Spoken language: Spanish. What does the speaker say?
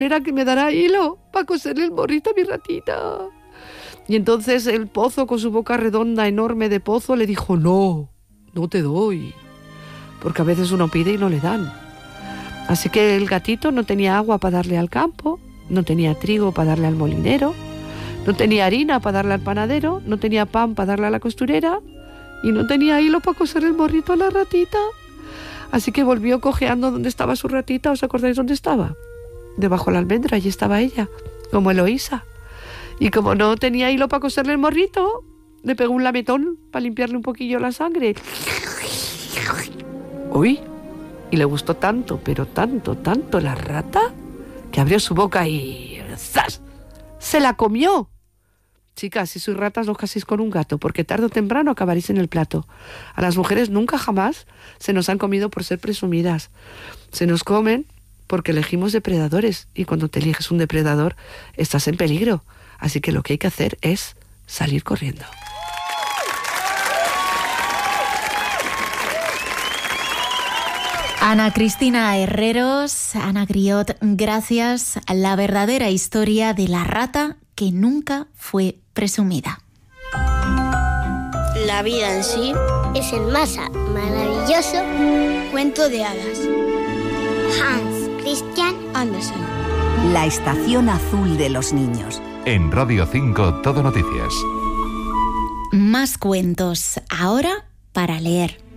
Era que me dará hilo para coserle el morrito a mi ratita. Y entonces el pozo, con su boca redonda, enorme de pozo, le dijo: no te doy, porque a veces uno pide y no le dan. Así que el gatito no tenía agua para darle al campo, no tenía trigo para darle al molinero, no tenía harina para darle al panadero, no tenía pan para darle a la costurera y no tenía hilo para coser el morrito a la ratita. Así que volvió cojeando donde estaba su ratita. ¿Os acordáis dónde estaba? Debajo de la almendra, allí estaba ella, como Eloísa. Y como no tenía hilo para coserle el morrito, le pegó un lametón para limpiarle un poquillo la sangre. ¡Uy! Y le gustó tanto, pero tanto la rata, que abrió su boca y ¡zas! ¡Se la comió! Chicas, si sois ratas, no os caséis con un gato, porque tarde o temprano acabaréis en el plato. A las mujeres nunca jamás se nos han comido por ser presumidas. Se nos comen porque elegimos depredadores, y cuando te eliges un depredador estás en peligro. Así que lo que hay que hacer es salir corriendo. Ana Cristina Herreros, Ana Griot, gracias. La verdadera historia de la rata que nunca fue presumida. La vida en sí es el más maravilloso cuento de hadas. Hans Christian Andersen. La estación azul de los niños. En Radio 5 Todo Noticias. Más cuentos, ahora para leer.